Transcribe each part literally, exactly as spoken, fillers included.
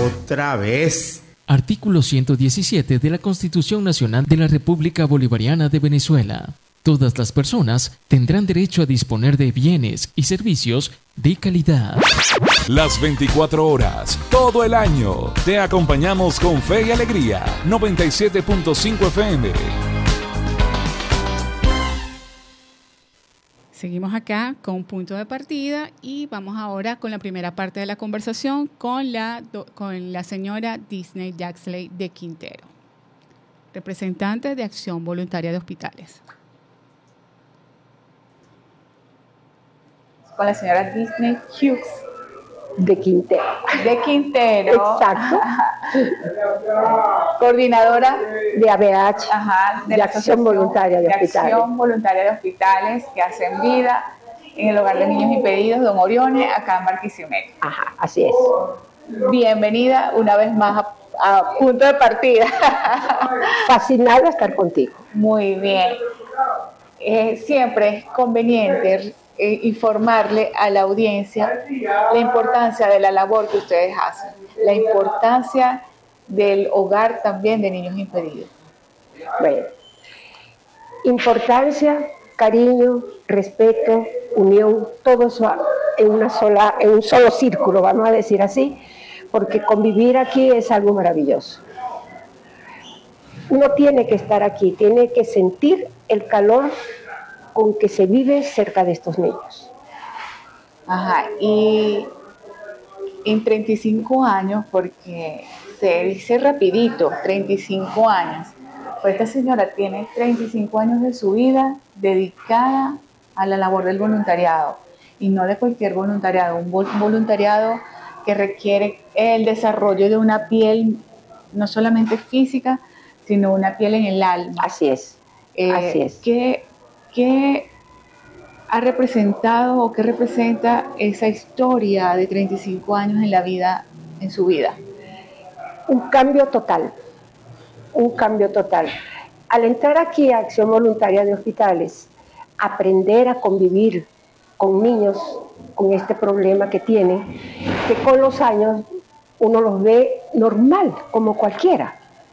otra vez. Artículo ciento diecisiete de la Constitución Nacional de la República Bolivariana de Venezuela. Todas las personas tendrán derecho a disponer de bienes y servicios de calidad. Las veinticuatro horas, todo el año, te acompañamos con fe y alegría. noventa y siete punto cinco F M. Seguimos acá con Punto de Partida y vamos ahora con la primera parte de la conversación con la, con la señora Disney Yaxley de Quintero, representante de Acción Voluntaria de Hospitales. Con la señora Disney Hughes de Quintero. De Quintero. Exacto. Coordinadora de A B H, ajá, de, de la Acción Voluntaria de, de Hospitales. Acción Voluntaria de Hospitales que hacen vida en el Hogar de Niños Impedidos Don Orione, acá en Barquisimeto. Ajá, así es. Bienvenida una vez más a, a Punto de Partida. Fascinada de estar contigo. Muy bien. Eh, siempre es conveniente eh, informarle a la audiencia la importancia de la labor que ustedes hacen, la importancia del hogar también de niños impedidos. Bueno, importancia, cariño, respeto, unión, todo eso en una sola, en un solo círculo, vamos a decir así, porque convivir aquí es algo maravilloso. Uno tiene que estar aquí, tiene que sentir el calor con que se vive cerca de estos niños. Ajá, y en treinta y cinco años, porque se dice rapidito, treinta y cinco años, pues esta señora tiene treinta y cinco años de su vida dedicada a la labor del voluntariado, y no de cualquier voluntariado, un voluntariado que requiere el desarrollo de una piel, no solamente física, sino una piel en el alma. Así es, eh, así es. ¿Qué, qué ha representado o qué representa esa historia de treinta y cinco años en la vida, en su vida? Un cambio total, un cambio total. Al entrar aquí a Acción Voluntaria de Hospitales, aprender a convivir con niños con este problema que tienen, que con los años uno los ve normal, como cualquiera.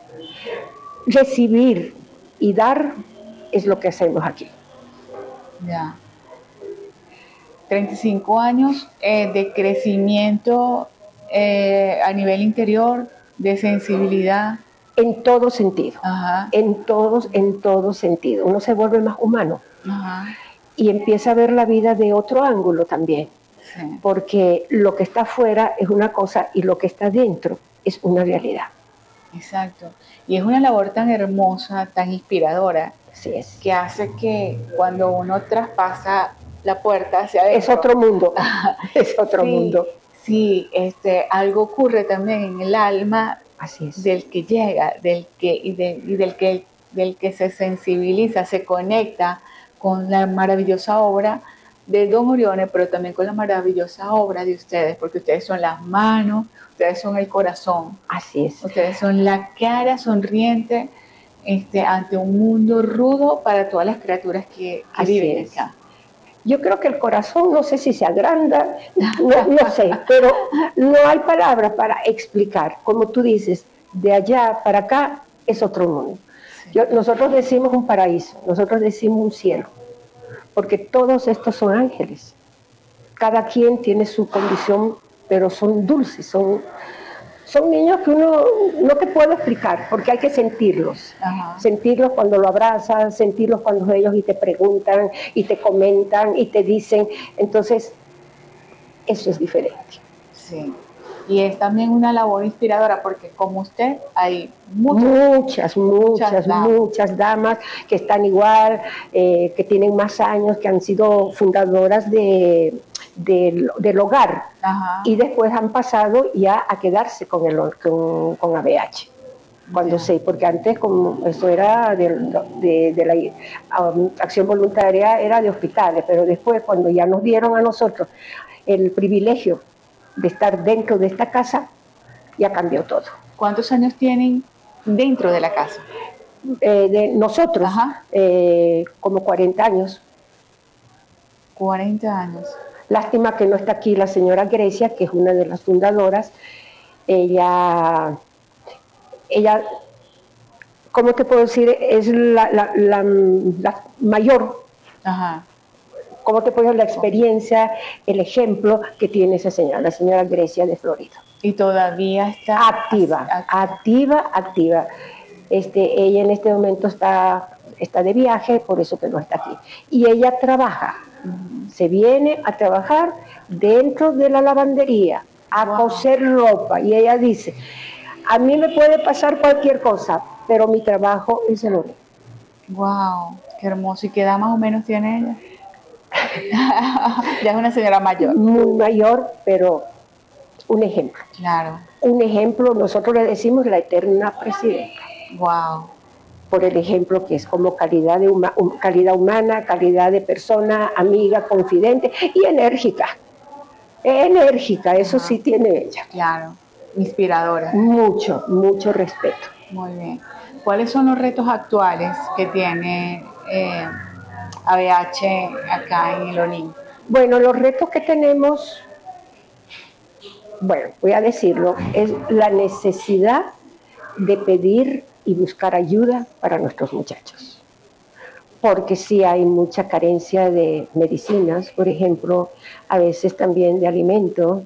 Recibir y dar es lo que hacemos aquí. Ya. treinta y cinco años eh, de crecimiento eh, a nivel interior, de sensibilidad. En todo sentido. Ajá. En todos, en todo sentido. Uno se vuelve más humano. Ajá. Y empieza a ver la vida de otro ángulo también. Sí. Porque lo que está afuera es una cosa y lo que está dentro es una realidad. Exacto. Y es una labor tan hermosa, tan inspiradora, así es, que hace que cuando uno traspasa la puerta hacia adentro, es otro mundo, es otro sí, mundo. Sí, este, algo ocurre también en el alma, así es, del que llega, del que y, de, y del que del que se sensibiliza, se conecta con la maravillosa obra de Don Orione, pero también con la maravillosa obra de ustedes, porque ustedes son las manos, ustedes son el corazón. Así es. Ustedes son la cara sonriente este, ante un mundo rudo para todas las criaturas que, que viven es. acá. Yo creo que el corazón, no sé si se agranda, no, no sé, pero no hay palabras para explicar. Como tú dices, de allá para acá es otro mundo. Sí. Yo, nosotros decimos un paraíso, nosotros decimos un cielo, porque todos estos son ángeles. Cada quien tiene su condición, pero son dulces, son, son niños que uno no te puede explicar, porque hay que sentirlos. Ajá. Sentirlos cuando lo abrazas, sentirlos cuando ellos y te preguntan, y te comentan, y te dicen. Entonces, eso es diferente. Sí. Y es también una labor inspiradora, porque como usted, hay muchas, muchas, muchas, muchas damas, muchas damas que están igual, eh, que tienen más años, que han sido fundadoras de... Del, del hogar. Ajá. Y después han pasado ya a quedarse con, el, con, con A B H. Cuando sé, porque antes como eso era de, de, de la um, acción voluntaria, era de hospitales, pero después cuando ya nos dieron a nosotros el privilegio de estar dentro de esta casa, ya cambió todo. ¿Cuántos años tienen dentro de la casa? Eh, de nosotros, eh, como cuarenta años. cuarenta años. Lástima que no está aquí la señora Grecia, que es una de las fundadoras, Ella, ella, ¿cómo te puedo decir? Es la, la, la, la mayor. Ajá. ¿Cómo te puedo decir? La experiencia, el ejemplo que tiene esa señora, la señora Grecia de Florida. Y todavía está activa, activa, activa, activa. Este, ella en este momento está, está de viaje, por eso que no está aquí. Y ella trabaja, uh-huh. se viene a trabajar dentro de la lavandería, a wow. coser ropa. Y ella dice, a mí me puede pasar cualquier cosa, pero mi trabajo es el único. ¡Wow! ¡Qué hermoso! ¿Y qué edad más o menos tiene ella? Ya es una señora mayor. Muy mayor, pero un ejemplo. Claro. Un ejemplo, nosotros le decimos la eterna presidenta. Wow. Por el ejemplo que es como calidad, de huma, calidad humana, calidad de persona, amiga, confidente y enérgica. Enérgica, eso Ajá. sí tiene ella. Claro, inspiradora. Mucho, mucho respeto. Muy bien. ¿Cuáles son los retos actuales que tiene eh, A B H acá en el O N I? Bueno, los retos que tenemos, bueno, voy a decirlo, es la necesidad de pedir y buscar ayuda para nuestros muchachos. Porque sí hay mucha carencia de medicinas, por ejemplo, a veces también de alimentos,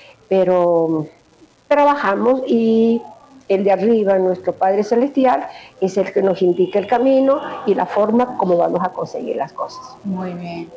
pero trabajamos y el de arriba, nuestro Padre Celestial, es el que nos indica el camino y la forma como vamos a conseguir las cosas. Muy bien.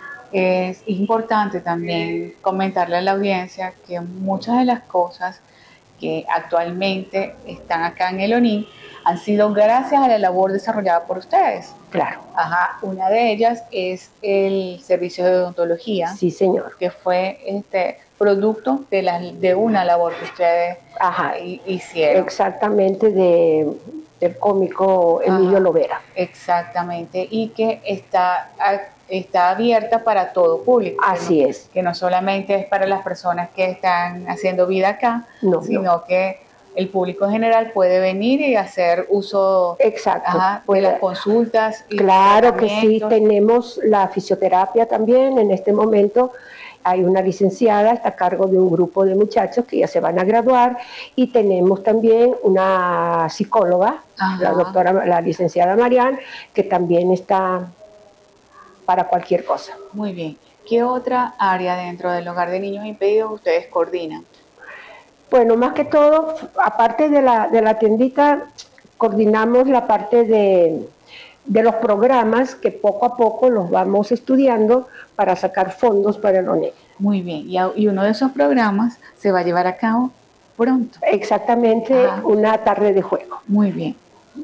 Es importante también comentarle a la audiencia que muchas de las cosas que actualmente están acá en el O N I han sido gracias a la labor desarrollada por ustedes. Claro. Ajá, una de ellas es el servicio de odontología. Sí, señor. Que fue este producto de, la, de una labor que ustedes Ajá. hicieron. Exactamente, de, del cómico Emilio Ajá. Lovera. Exactamente, y que está, está abierta para todo público. Así que no, es. Que no solamente es para las personas que están haciendo vida acá, no, sino no. que el público en general puede venir y hacer uso Exacto. Ajá, de puede, las consultas. Y claro que sí, tenemos la fisioterapia también en este momento. Hay una licenciada, está a cargo de un grupo de muchachos que ya se van a graduar y tenemos también una psicóloga, Ajá. la doctora, la licenciada Marian, que también está para cualquier cosa. Muy bien. ¿Qué otra área dentro del hogar de niños impedidos ustedes coordinan? Bueno, más que todo, aparte de la, de la tiendita, coordinamos la parte de, de los programas que poco a poco los vamos estudiando para sacar fondos para el O N E. Muy bien, y, y uno de esos programas se va a llevar a cabo pronto. Exactamente, Ajá. una tarde de juego. Muy bien.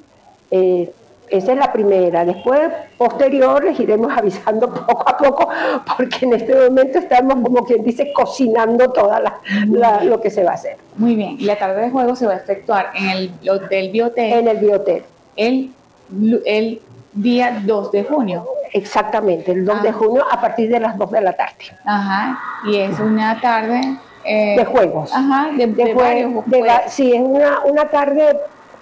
Eh, esa es la primera. Después, posterior, les iremos avisando poco a poco, porque en este momento estamos, como quien dice, cocinando toda la, la, lo que se va a hacer. Muy bien, y la tarde de juego se va a efectuar en el Hotel Biotel. En el Biotel. El, el día dos de junio. Exactamente, el dos ah. de junio a partir de las dos de la tarde. Ajá, y es una tarde... Eh, de juegos. Ajá, de, de, de varios de, juegos. Sí, es una, una tarde...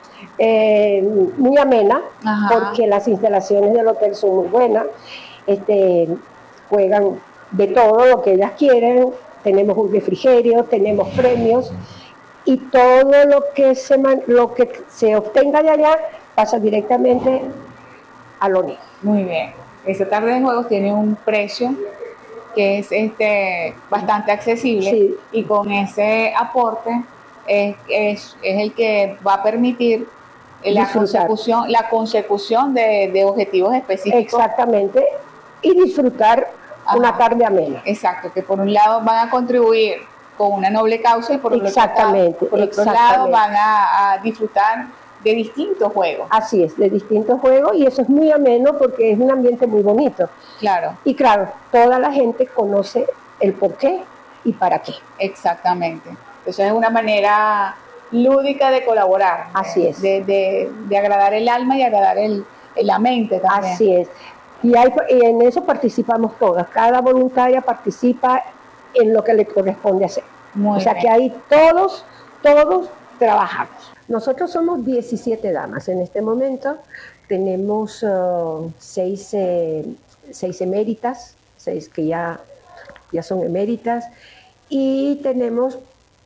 Eh, muy amena, Ajá. porque las instalaciones del hotel son muy buenas, este, juegan de todo lo que ellas quieren, tenemos un refrigerio, tenemos premios y todo lo que se, man, lo que se obtenga de allá pasa directamente al O N I. Muy bien, esta tarde de juegos tiene un precio que es este, bastante accesible sí. y con ese aporte es, es, es el que va a permitir La consecución, la consecución de, de objetivos específicos. Exactamente, y disfrutar Ajá. una tarde amena. Exacto, que por un lado van a contribuir con una noble causa y por, exactamente, otro, por otro exactamente. lado van a, a disfrutar de distintos juegos. Así es, de distintos juegos, y eso es muy ameno porque es un ambiente muy bonito. Claro. Y claro, toda la gente conoce el por qué y para qué. Exactamente. Eso es una manera lúdica de colaborar. Así es. De, de, de agradar el alma y agradar el, la mente también. Así es. Y, hay, y en eso participamos todas. Cada voluntaria participa en lo que le corresponde hacer. Muy o sea bien. que ahí todos, todos trabajamos. Nosotros somos diecisiete damas en este momento. Tenemos uh, seis, eh, seis eméritas, seis que ya, ya son eméritas. Y tenemos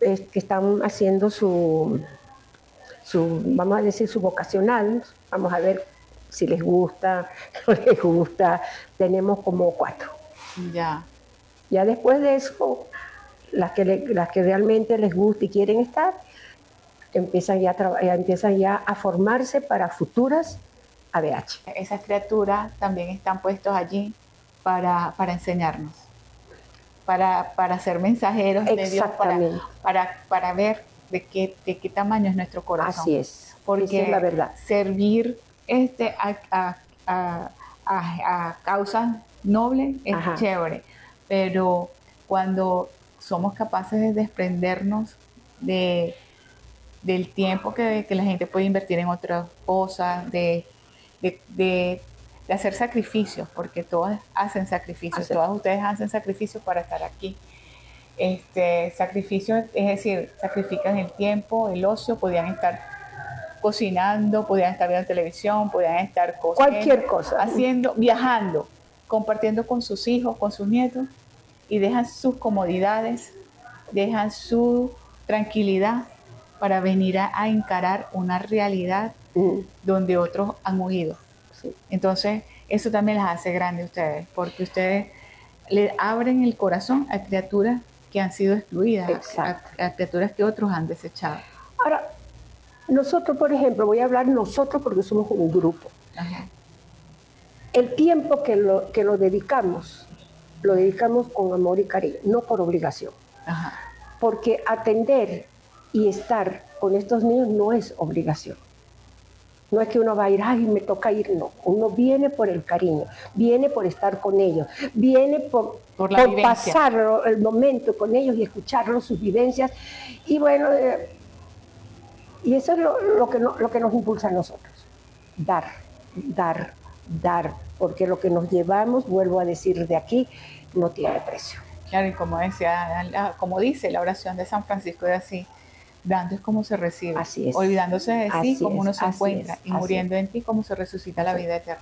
es, que están haciendo su, su, vamos a decir, su vocacional. Vamos a ver si les gusta, no les gusta. Tenemos como cuatro. Ya. Ya después de eso, las que, le, las que realmente les gusta y quieren estar, empiezan ya, a ya empiezan ya a formarse para futuras A B H. Esas criaturas también están puestos allí para, para enseñarnos, para, para ser mensajeros de Dios, para, para, para ver de qué, de qué tamaño es nuestro corazón. Así es, porque esa es la verdad. Servir este, a, a, a, a, a causas nobles es Ajá. chévere, pero cuando somos capaces de desprendernos de, del tiempo que, que la gente puede invertir en otras cosas, de, de, de, de hacer sacrificios, porque todas hacen sacrificios, Hacer. todas ustedes hacen sacrificios para estar aquí. Este, sacrificios, es decir, sacrifican el tiempo, el ocio, podían estar cocinando, podían estar viendo televisión, podían estar cosiendo, cualquier cosa, haciendo, viajando, compartiendo con sus hijos, con sus nietos, y dejan sus comodidades, dejan su tranquilidad para venir a, a encarar una realidad mm. donde otros han huido. Sí. Entonces, eso también las hace grandes a ustedes, porque ustedes le abren el corazón a criaturas que han sido excluidas, a, a criaturas que otros han desechado. Ahora, nosotros, por ejemplo, voy a hablar nosotros porque somos un grupo. Ajá. El tiempo que lo, que lo dedicamos, lo dedicamos con amor y cariño, no por obligación. Ajá. Porque atender y estar con estos niños no es obligación. No es que uno va a ir, ay, me toca ir, no. Uno viene por el cariño, viene por estar con ellos, viene por, por, la por pasar el momento con ellos y escucharlos, sus vivencias. Y bueno, eh, y eso es lo, lo, que no, lo que nos impulsa a nosotros. Dar, dar, dar. Porque lo que nos llevamos, vuelvo a decir de aquí, no tiene precio. Claro, y como decía, como dice la oración de San Francisco de Asís, dando es como se recibe. Así es. Olvidándose de así sí, como uno es, se encuentra, es, y muriendo es. en ti, como se resucita así la vida eterna.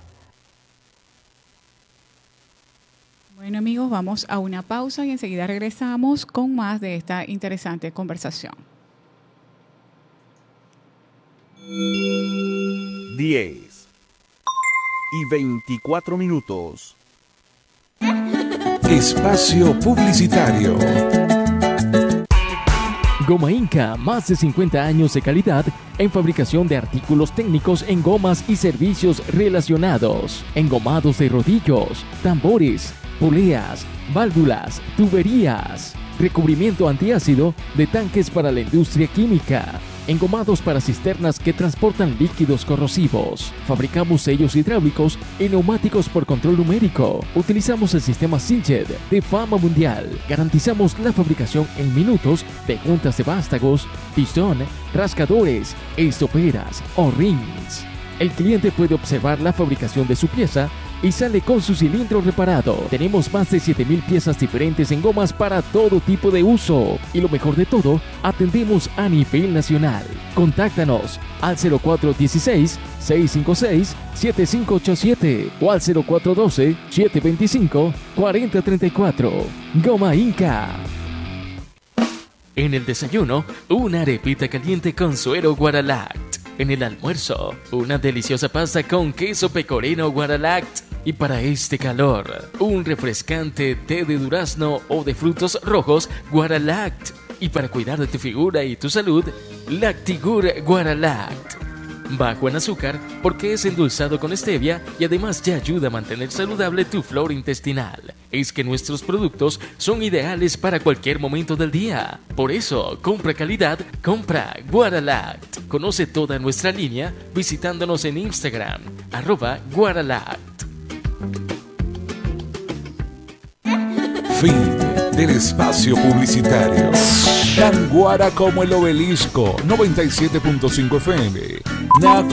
Bueno, amigos, vamos a una pausa y enseguida regresamos con más de esta interesante conversación. diez y veinticuatro minutos. Espacio publicitario. Goma Inca, más de cincuenta años de calidad en fabricación de artículos técnicos en gomas y servicios relacionados, engomados de rodillos, tambores, poleas, válvulas, tuberías, recubrimiento antiácido de tanques para la industria química, engomados para cisternas que transportan líquidos corrosivos. Fabricamos sellos hidráulicos y neumáticos por control numérico. Utilizamos el sistema Siljet de fama mundial. Garantizamos la fabricación en minutos de juntas de vástagos, pistón, rascadores, estoperas o rings. El cliente puede observar la fabricación de su pieza y sale con su cilindro reparado. Tenemos más de siete mil piezas diferentes en gomas para todo tipo de uso. Y lo mejor de todo, atendemos a nivel nacional. Contáctanos al cero cuatro uno seis, seis cinco seis, siete cinco ocho siete o al cero cuatro uno dos, siete dos cinco, cuatro cero tres cuatro. Goma Inca. En el desayuno, una arepita caliente con suero Guaralact. En el almuerzo, una deliciosa pasta con queso pecorino Guaralact. Y para este calor, un refrescante té de durazno o de frutos rojos Guaralact. Y para cuidar de tu figura y tu salud, Lactigur Guaralact. Bajo en azúcar porque es endulzado con stevia y además ya ayuda a mantener saludable tu flora intestinal. Es que nuestros productos son ideales para cualquier momento del día. Por eso, compra calidad, compra Guaralact. Conoce toda nuestra línea visitándonos en Instagram, arroba Guaralact. Fin del espacio publicitario. Tan guara como el obelisco, noventa y siete punto cinco F M. Nat